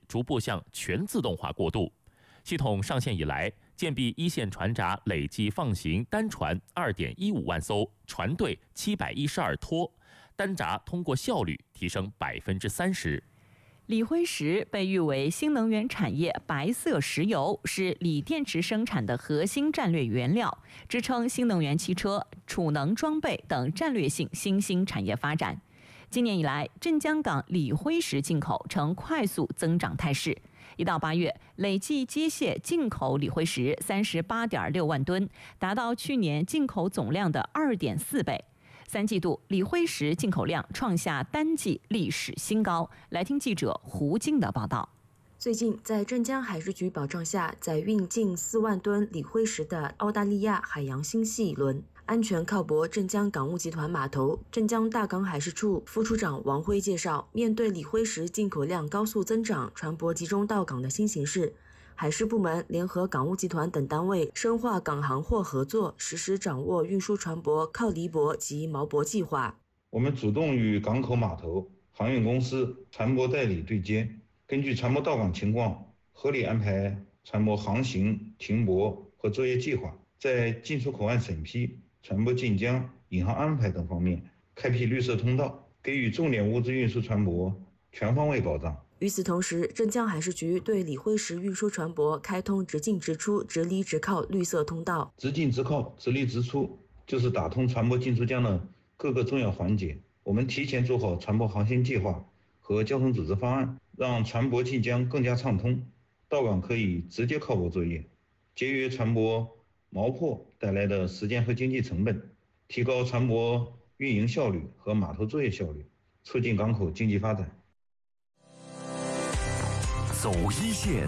逐步向全自动化过渡。系统上线以来，建弼一线船闸累计放行单船2.15万艘，船队712拖，单闸通过效率提升30%。 锂辉石被誉为新能源产业白色石油，是锂电池生产的核心战略原料，支撑新能源汽车、储能装备等战略性新兴产业发展。今年以来，镇江港锂辉石进口呈快速增长态势。1到8月，累计机械进口锂辉石38.6万吨，达到去年进口总量的2.4倍。3季度锂辉石进口量创下单季历史新高。来听记者胡静的报道。 最近，在镇江海事局保障下，载运近4万吨锂辉石的澳大利亚海洋星系轮安全靠泊镇江港务集团码头。镇江大港海事处副处长王辉介绍，面对锂辉石进口量高速增长、船舶集中到港的新形势，海事部门联合港务集团等单位深化港航货合作，实时掌握运输船舶靠离泊及锚泊计划。 我们主动与港口码头、航运公司、船舶代理对接，根据船舶到港情况，合理安排船舶航行、停泊和作业计划，在进出口岸审批、船舶进江、引航安排等方面开辟绿色通道，给予重点物资运输船舶全方位保障。 与此同时，镇江海事局对锂辉石运输船舶开通直进直出、直离直靠绿色通道。 直进直靠、直离直出，就是打通船舶进出江的各个重要环节。我们提前做好船舶航行计划和交通组织方案，让船舶进江更加畅通，到港可以直接靠泊作业，节约船舶锚泊带来的时间和经济成本，提高船舶运营效率和码头作业效率，促进港口经济发展。 走一线，